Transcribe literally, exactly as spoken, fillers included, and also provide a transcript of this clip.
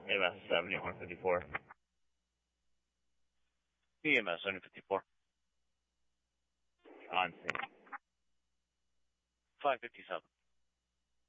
A M S seventy-one fifty-four. E M S seventy fifty-four. On scene. five fifty-seven.